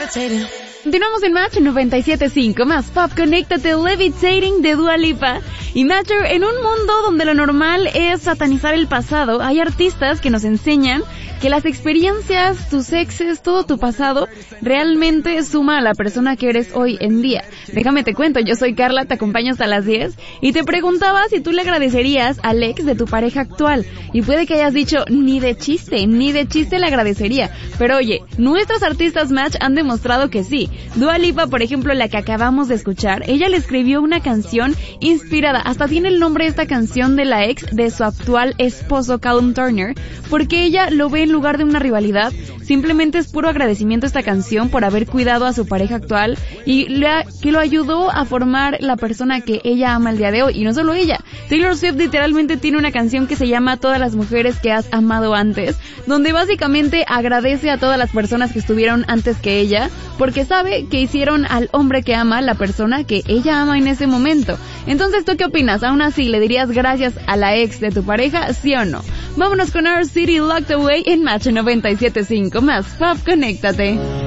Continuamos en Match 97.5, más pop, conéctate, Levitating de Dua Lipa. Y Matcher, en un mundo donde lo normal es satanizar el pasado, hay artistas que nos enseñan que las experiencias, tus exes, todo tu pasado, realmente suma a la persona que eres hoy en día. Déjame te cuento, yo soy Carla, te acompaño hasta las 10, y te preguntaba si tú le agradecerías al ex de tu pareja actual. Y puede que hayas dicho, ni de chiste le agradecería. Pero oye, nuestros artistas Match han demostrado que sí. Dua Lipa, por ejemplo, la que acabamos de escuchar, ella le escribió una canción inspirada, hasta tiene el nombre de esta canción de la ex de su actual esposo Callum Turner, porque ella lo ve en lugar de una rivalidad, simplemente es puro agradecimiento esta canción por haber cuidado a su pareja actual y que lo ayudó a formar la persona que ella ama el día de hoy. Y no solo ella, Taylor Swift literalmente tiene una canción que se llama Todas las mujeres que has amado antes, donde básicamente agradece a todas las personas que estuvieron antes que ella, porque sabe que hicieron al hombre que ama la persona que ella ama en ese momento. Entonces, ¿tú qué opinas? ¿Aún así le dirías gracias a la ex de tu pareja, sí o no? Vámonos con Our City Locked Away en Match 97.5, más pop, conéctate.